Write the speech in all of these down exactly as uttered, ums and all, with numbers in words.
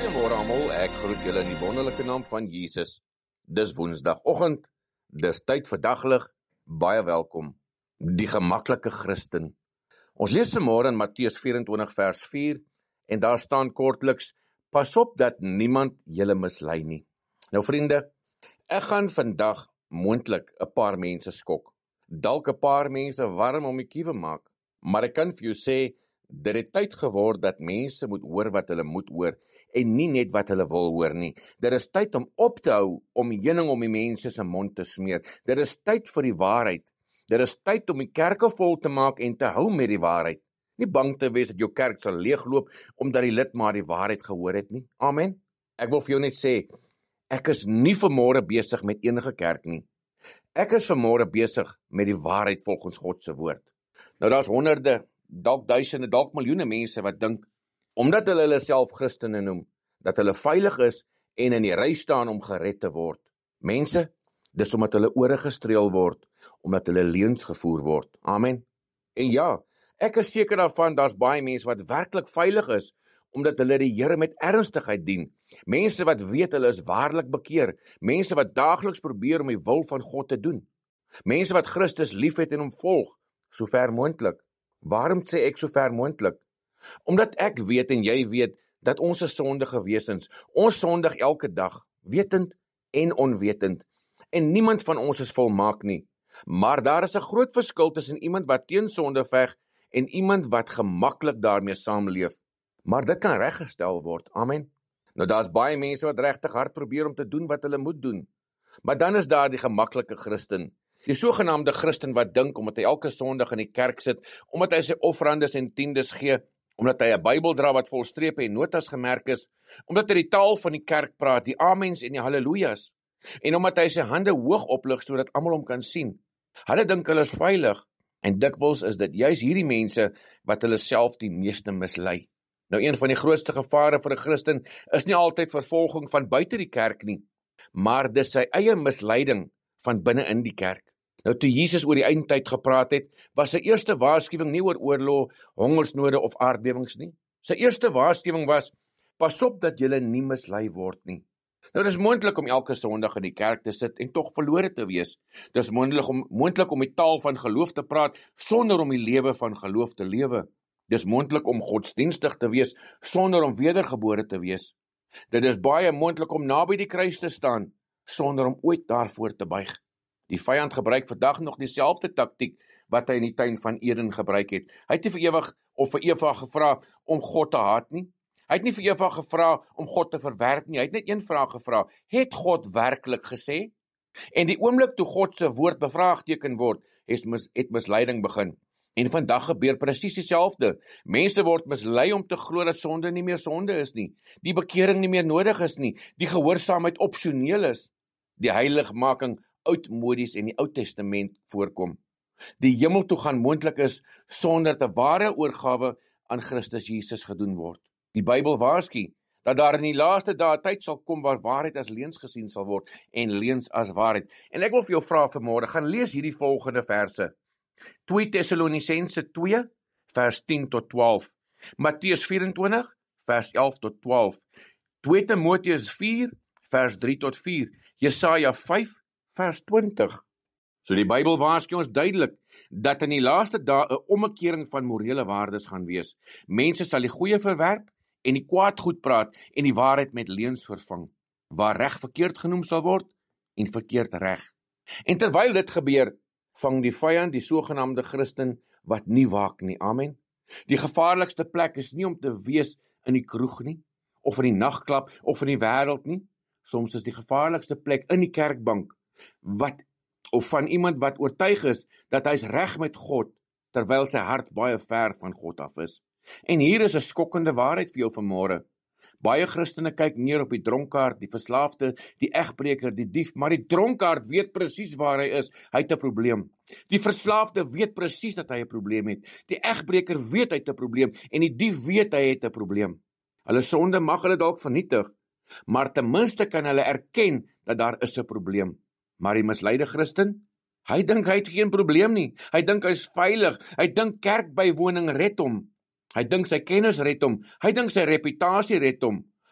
Goeiemôre almal, ek groet julle in die wonderlike naam van Jesus. Dis Woensdagoggend, dis tyd vir daglig, baie welkom. Die gemaklike Christen. Ons lees vanmôre in Matteus vyf-en-twintig vers vier en daar staan kortliks: pas op dat niemand julle mislei nie. Nou vriende, ek gaan vandag moontlik 'n paar mense skok. Dalk 'n paar mense warm om die kiewe maak, maar ek kan vir jou sê, dit het tyd geword dat mense moet hoor wat hulle moet hoor en nie net wat hulle wil hoor nie. Dit is tyd om op te hou om heuning om die mense se mond te smeer. Dit is tyd vir die waarheid. Dit is tyd om die kerke vol te maak en te hou met die waarheid. Nie bang te wees dat jou kerk sal leegloop omdat die lid maar die waarheid gehoor het nie. Amen. Ek wil vir jou net sê, ek is nie vanmôre besig met enige kerk nie. Ek is vanmôre besig met die waarheid volgens God se woord. Nou daar's honderde, dalk duisende, dalk miljoene mense wat dink, omdat hulle hulle self Christene noem, dat hulle veilig is en in die ry staan om gered te word. Mense, dis omdat hulle ore gestreel word, omdat hulle leuns gevoer word. Amen. En ja, ek is seker daarvan, daar's baie mense wat werklik veilig is, omdat hulle die Here met ernstigheid dien. Mense wat weet hulle is waarlik bekeer. Mense wat daagliks probeer om die wil van God te doen. Mense wat Christus liefhet en hom volg, so ver moontlik. Waarom sê ek so ver moontlik? Omdat ek weet en jy weet dat ons is sondige wesens. Ons sondig elke dag, wetend en onwetend. En niemand van ons is volmaak nie. Maar daar is 'n groot verskil tussen iemand wat teen sonde veg en iemand wat gemaklik daarmee saamleef. Maar dit kan reggestel word. Amen. Nou daar's baie mense wat regtig hard probeer om te doen wat hulle moet doen. Maar dan is daar die gemaklike Christen. Die sogenaamde Christen wat dink, omdat hy elke Sondag in die kerk sit, omdat hy sy offerandes en tiendes gee, omdat hy 'n Bybel dra wat vol strepe en notas gemerk is, omdat hy die taal van die kerk praat, die amens en die hallelujas, en omdat hy sy hande hoog oplig sodat almal hom kan sien. Hulle dink hulle is veilig, en dikwels is dit juis hierdie mense wat hulle self die meeste mislei. Nou een van die grootste gevare vir 'n Christen is nie altyd vervolging van buite die kerk nie, maar dis sy eie misleiding van binne in die kerk. Nou toe Jesus oor die eindtyd gepraat het, was sy eerste waarskuwing nie oor oorlog, hongersnode of aardbewings nie. Sy eerste waarskuwing was: pas op dat julle nie mislei word nie. Nou dis moontlik om elke Sondag in die kerk te sit en tog verlore te wees. Dis moontlik om moontlik om die taal van geloof te praat sonder om die lewe van geloof te lewe. Dis moontlik om godsdienstig te wees sonder om wedergebore te wees. Dit is baie moontlik om naby die kruis te staan sonder om ooit daarvoor te buig. Die vyand gebruik vandag nog dieselfde taktiek wat hy in die tuin van Eden gebruik het. Hy het nie vir ewig of vir Eva gevra om God te haat nie. Hy het nie vir Eva gevra om God te verwerp nie. Hy het net een vraag gevra: het God werklik gesê? En die oomblik toe God se woord bevraagteken word, het, mis, het misleiding begin. En vandag gebeur presies dieselfde. Mense word mislei om te glo dat sonde nie meer sonde is nie, die bekering nie meer nodig is nie, die gehoorsaamheid opsioneel is, die heiligmaking oudmodies in die Ou Testament voorkom. Die hemel toe gaan moontlik is sonder 'n ware oorgawe aan Christus Jesus gedoen word. Die Bybel waarsku dat daar in die laaste dae tyd sal kom waar waarheid as leuns gesien sal word en leuns as waarheid. En ek wil vir jou vra vanmôre, gaan lees hierdie volgende verse. twee Tessalonisense twee vers tien tot twaalf, Matteus vyf-en-twintig vers elf tot twaalf, twee Timoteus vier vers drie tot vier, Jesaja vyf vers twintig. So die Bybel waarsku ons duidelik dat in die laaste dae 'n omkering van morele waardes gaan wees. Mense sal die goeie verwerp en die kwaad goed praat en die waarheid met leuns vervang, waar reg verkeerd genoem sal word en verkeerd reg. En terwyl dit gebeur, vang die vyand die sogenaamde Christen wat nie waak nie. Amen. Die gevaarlikste plek is nie om te wees in die kroeg nie, of in die nagklub, of in die wêreld nie. Soms is die gevaarlikste plek in die kerkbank, wat, of van iemand wat oortuig is dat hy is reg met God, terwyl sy hart baie ver van God af is. En hier is 'n skokkende waarheid vir jou vanmôre. Baie Christene kyk neer op die dronkaard, die verslaafde, die egbreker, die dief, maar die dronkaard weet presies waar hy is, hy het 'n probleem. Die verslaafde weet presies dat hy 'n probleem het. Die egbreker weet hy het 'n probleem en die dief weet hy het 'n probleem. Hulle sonde mag hulle dalk vernietig, maar ten minste kan hulle erken dat daar is 'n probleem. Maar die misleide Christen, hy dink hy het geen probleem nie. Hy dink hy is veilig. Hy dink kerkbywoning red hom. Hy dink sy kennis red hom. Hy dink sy reputasie red hom.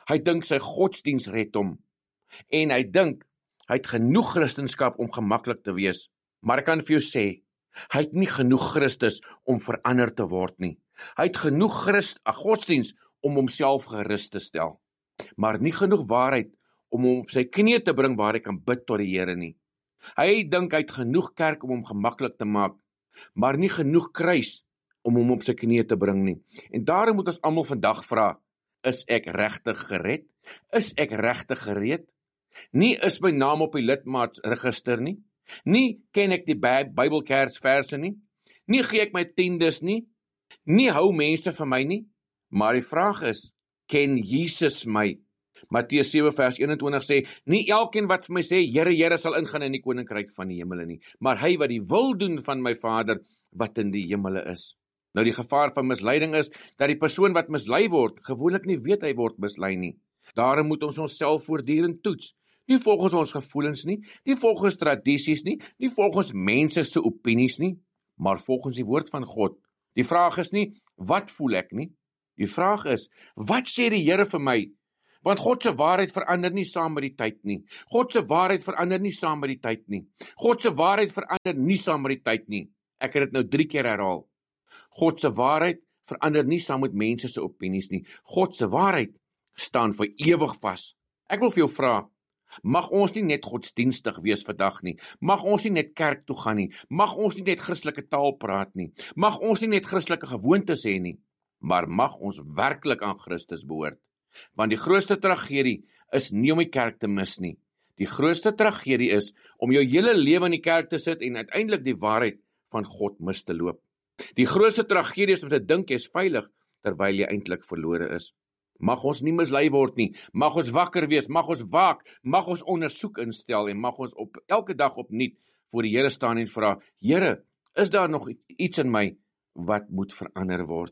Hy dink sy godsdiens red hom. En hy dink, hy het genoeg Christenskap om gemaklik te wees. Maar ek kan vir jou sê, hy het nie genoeg Christus om verander te word nie. Hy het genoeg Christ, ag, godsdiens om homself gerus te stel. Maar nie genoeg waarheid om hom op sy knieë te bring waar hy kan bid tot die Here nie. Hy dink hy het genoeg kerk om hom gemaklik te maak, maar nie genoeg kruis om hom op sy knieë te bring nie. En daarom moet ons almal vandag vra, is ek regtig gered? Is ek regtig gereed? Nie is my naam op die lidmaatregister nie. Nie ken ek die Bybelkersverse nie. Nie gee ek my tiendes nie. Nie hou mense vir my nie. Maar die vraag is, ken Jesus my? Matteus sewe vers eenentwintig sê, nie elkeen wat vir my sê, Here, Here, sal ingaan in die koninkryk van die hemele nie, maar hy wat die wil doen van my Vader, wat in die hemele is. Nou die gevaar van misleiding is, dat die persoon wat mislei word, gewoonlik nie weet hy word mislei nie. Daarom moet ons onsself voortdurend toets. Nie volgens ons gevoelens nie, nie volgens tradisies nie, nie volgens mense se opinies nie, maar volgens die woord van God. Die vraag is nie, wat voel ek nie? Die vraag is, wat sê die Here vir my? Want God se waarheid verander nie saam met die tyd nie. God se waarheid verander nie saam met die tyd nie. God se waarheid verander nie saam met die tyd nie. Ek het dit nou drie keer herhaal. God se waarheid verander nie saam met mense se opinies nie. God se waarheid staan vir ewig vas. Ek wil vir jou vra, mag ons nie net godsdienstig wees vandag nie. Mag ons nie net kerk toe gaan nie. Mag ons nie net Christelike taal praat nie. Mag ons nie net Christelike gewoontes hê nie. Maar mag ons werklik aan Christus behoort. Want die grootste tragedie is nie om die kerk te mis nie. Die grootste tragedie is om jou hele lewe in die kerk te sit en uiteindelik die waarheid van God mis te loop. Die grootste tragedie is om te dink jy is veilig, terwyl jy eintlik verlore is. Mag ons nie mislei word nie, mag ons wakker wees, mag ons waak, mag ons ondersoek instel en mag ons op elke dag opnuut voor die Here staan en vra, Here, is daar nog iets in my wat moet verander word?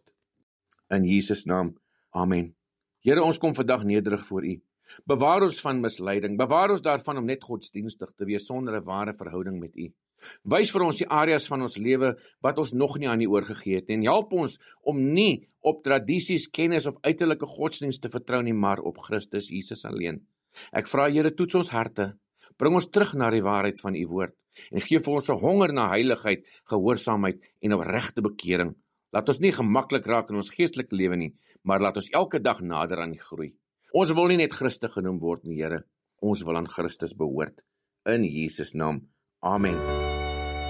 In Jesus naam, amen. Here, ons kom vandag nederig voor U. Bewaar ons van misleiding, bewaar ons daarvan om net godsdienstig te wees sonder 'n ware verhouding met U. Wys vir ons die areas van ons lewe wat ons nog nie aan U oorgegee het en help ons om nie op tradisies, kennis of uiterlike godsdienst te vertrou nie, maar op Christus Jesus alleen. Ek vra, Here, toets ons harte, bring ons terug na die waarheid van U woord en gee vir ons 'n honger na heiligheid, gehoorsaamheid en opregte bekering. Laat ons nie gemaklik raak in ons geestelike lewe nie, maar laat ons elke dag nader aan U groei. Ons wil nie net Christen genoem word nie, Here. Ons wil aan Christus behoort. In Jesus naam. Amen.